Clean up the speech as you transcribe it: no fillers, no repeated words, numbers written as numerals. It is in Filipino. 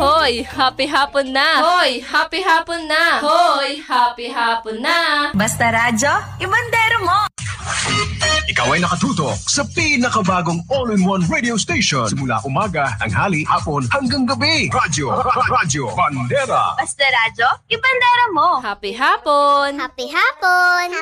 Hoy, happy hapon na! Hoy, happy hapon na! Hoy, happy hapon na! Basta radyo, ibandero mo! Ikaw ay nakatutok sa pinakabagong all-in-one radio station simula umaga, tanghali, hapon hanggang gabi. Radyo Bandera. Basta radyo, ibandero mo! Happy hapon! Happy hapon!